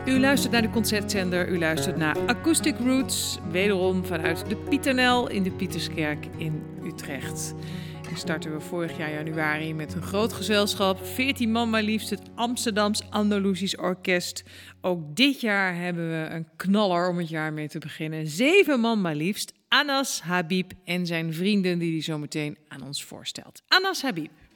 U luistert naar de Concertzender, u luistert naar Acoustic Roots, wederom vanuit de Pieternel in de Pieterskerk in Utrecht. En starten we vorig jaar januari met een groot gezelschap, 14 man maar liefst, het Amsterdams Andalusisch Orkest. Ook dit jaar hebben we een knaller om het jaar mee te beginnen. 7 man maar liefst, Anas Habib en zijn vrienden die hij zo meteen aan ons voorstelt. Anas Habib.